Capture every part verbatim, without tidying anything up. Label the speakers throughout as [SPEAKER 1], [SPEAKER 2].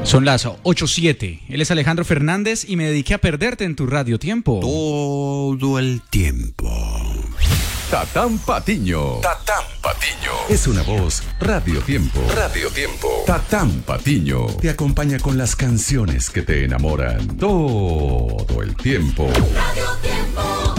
[SPEAKER 1] Son las ocho siete. Él es Alejandro Fernández y me dediqué a perderte en tu radio tiempo.
[SPEAKER 2] Todo el tiempo.
[SPEAKER 3] Tatán Patiño.
[SPEAKER 2] Tatán Patiño.
[SPEAKER 3] Es una voz Radio Tiempo.
[SPEAKER 2] Radio Tiempo.
[SPEAKER 3] Tatán Patiño te acompaña con las canciones que te enamoran todo el tiempo.
[SPEAKER 4] Radio Tiempo.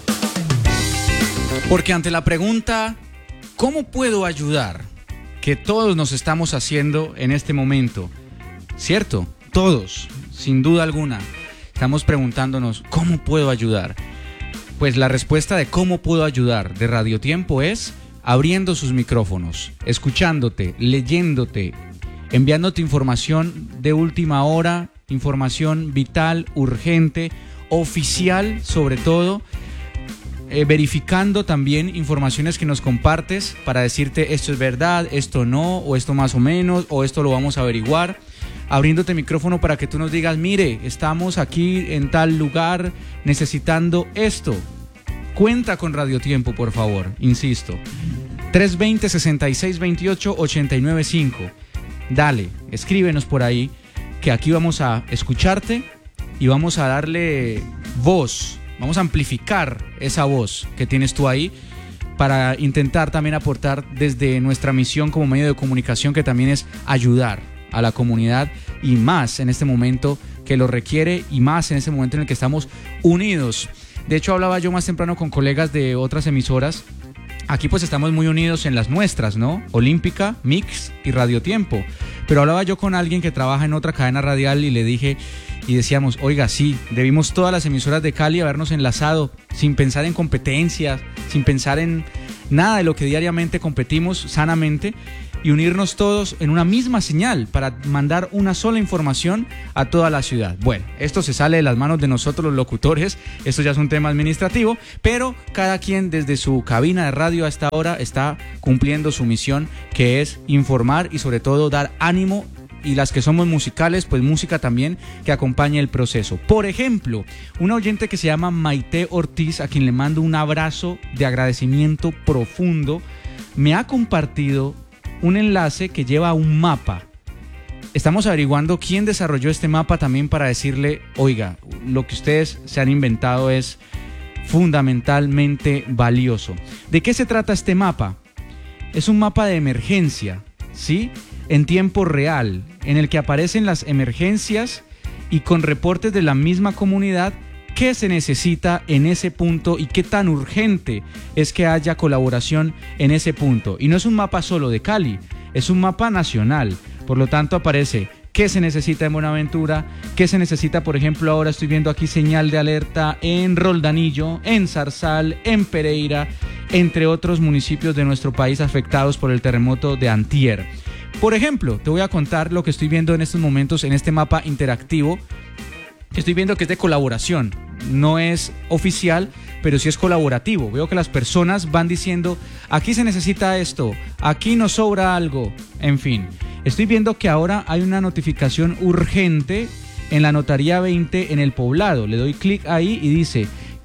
[SPEAKER 1] Porque ante la pregunta, ¿cómo puedo ayudar?, que todos nos estamos haciendo en este momento, ¿cierto? Todos, sin duda alguna, estamos preguntándonos, ¿cómo puedo ayudar? Pues la respuesta de cómo puedo ayudar de Radio Tiempo es abriendo sus micrófonos, escuchándote, leyéndote, enviándote información de última hora, información vital, urgente, oficial sobre todo, eh, verificando también informaciones que nos compartes para decirte esto es verdad, esto no, o esto más o menos, o esto lo vamos a averiguar. Abriéndote micrófono para que tú nos digas, mire, estamos aquí en tal lugar necesitando esto. Cuenta con Radio Tiempo, por favor, insisto. tres dos cero, seis seis dos ocho, ocho nueve cinco. Dale, escríbenos por ahí, que aquí vamos a escucharte y vamos a darle voz, vamos a amplificar esa voz que tienes tú ahí para intentar también aportar desde nuestra misión como medio de comunicación, que también es ayudar a la comunidad, y más en este momento que lo requiere, y más en este momento en el que estamos unidos. De hecho, hablaba yo más temprano con colegas de otras emisoras. Aquí pues estamos muy unidos en las nuestras, ¿no? Olímpica, Mix y Radio Tiempo. Pero hablaba yo con alguien que trabaja en otra cadena radial y le dije, y decíamos, oiga, sí, debimos todas las emisoras de Cali habernos enlazado sin pensar en competencias, sin pensar en nada de lo que diariamente competimos sanamente, y unirnos todos en una misma señal para mandar una sola información a toda la ciudad. Bueno, esto se sale de las manos de nosotros los locutores, esto ya es un tema administrativo, pero cada quien desde su cabina de radio a esta hora está cumpliendo su misión, que es informar y sobre todo dar ánimo, y las que somos musicales, pues música también que acompañe el proceso. Por ejemplo, una oyente que se llama Maite Ortiz, a quien le mando un abrazo de agradecimiento profundo, me ha compartido un enlace que lleva a un mapa. Estamos averiguando quién desarrolló este mapa también para decirle, oiga, lo que ustedes se han inventado es fundamentalmente valioso. ¿De qué se trata este mapa? Es un mapa de emergencia, ¿sí? En tiempo real, en el que aparecen las emergencias y con reportes de la misma comunidad qué se necesita en ese punto y qué tan urgente es que haya colaboración en ese punto. Y no es un mapa solo de Cali, es un mapa nacional. Por lo tanto aparece qué se necesita en Buenaventura, qué se necesita, por ejemplo, ahora estoy viendo aquí señal de alerta en Roldanillo, en Zarzal, en Pereira, entre otros municipios de nuestro país afectados por el terremoto de antier. Por ejemplo, te voy a contar lo que estoy viendo en estos momentos en este mapa interactivo. Estoy viendo que es de colaboración, no es oficial, pero sí es colaborativo. Veo que las personas van diciendo, aquí se necesita esto, aquí nos sobra algo, en fin. Estoy viendo que ahora hay una notificación urgente en la Notaría veinte en El Poblado. Le doy clic ahí y dice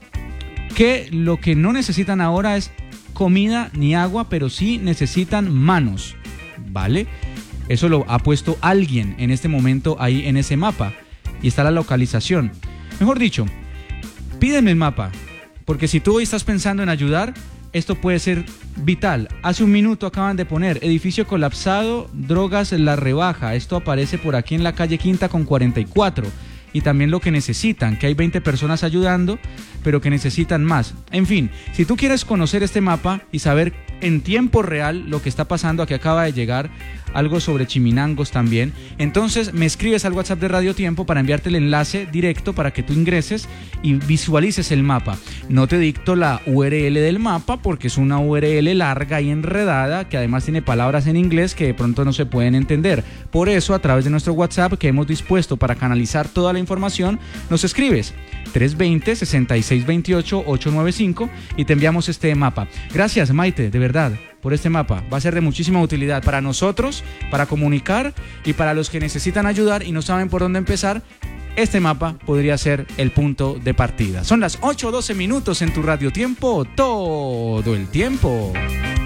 [SPEAKER 1] que lo que no necesitan ahora es comida ni agua, pero sí necesitan manos, ¿vale? Eso lo ha puesto alguien en este momento ahí en ese mapa. Y está la localización. Mejor dicho, pídeme el mapa, porque si tú hoy estás pensando en ayudar, esto puede ser vital. Hace un minuto acaban de poner edificio colapsado, drogas la rebaja. Esto aparece por aquí en la calle Quinta con cuarenta y cuatro. Y también lo que necesitan, que hay veinte personas ayudando, pero que necesitan más. En fin, si tú quieres conocer este mapa y saber en tiempo real lo que está pasando, aquí acaba de llegar algo sobre Chiminangos también, entonces me escribes al WhatsApp de Radio Tiempo para enviarte el enlace directo para que tú ingreses y visualices el mapa. No te dicto la U R L del mapa porque es una U R L larga y enredada que además tiene palabras en inglés que de pronto no se pueden entender. Por eso, a través de nuestro WhatsApp que hemos dispuesto para canalizar toda la información, nos escribes tres dos cero, seis seis dos ocho, ocho nueve cinco y te enviamos este mapa. Gracias, Maite, de verdad, por este mapa. Va a ser de muchísima utilidad para nosotros, para comunicar, y para los que necesitan ayudar y no saben por dónde empezar. Este mapa podría ser el punto de partida. Son las ocho doce minutos en tu Radio Tiempo, todo el tiempo.